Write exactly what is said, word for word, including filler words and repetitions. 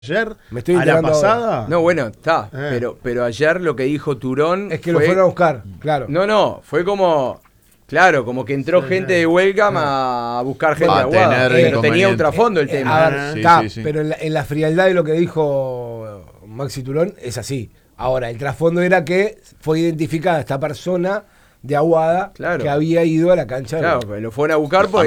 ayer, Me estoy a la enterando pasada. ahora. No, bueno, está. Eh. Pero, pero ayer lo que dijo Turón. Es que fue- lo fueron a buscar, claro. No, no, fue como. Claro, como que entró Sí, gente sí. de Welcome a buscar gente A de Aguada. tener Pero tenía un inconveniente. trasfondo el Eh, tema. a ver, Sí, está, sí, sí. pero en la, en la frialdad de lo que dijo Maxi Turón es así. Ahora, el trasfondo era que fue identificada esta persona de Aguada Claro. que había ido a la cancha. de- Claro, pues lo fueron a buscar porque